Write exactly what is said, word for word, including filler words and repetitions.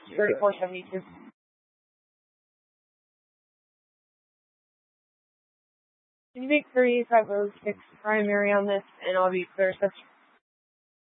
thirty-four seventy-two. Can you make thirty-eight five oh six primary on this, and I'll be clear, such